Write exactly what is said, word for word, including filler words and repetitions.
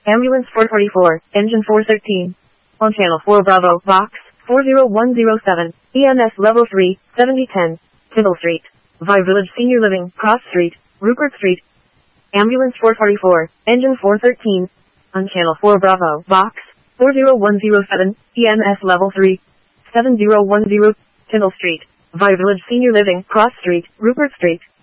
Ambulance four forty-four, engine four thirteen. On channel four Bravo, box four zero one zero seven, E M S level three, seventy ten, Tyndall Street. Vi Village Senior Living, Cross Street, Rupert Street. Ambulance four forty-four, engine four thirteen. On channel four Bravo, box four zero one zero seven, E M S level three, seven zero one zero, Tyndall Street. Vi Village Senior Living, Cross Street, Rupert Street.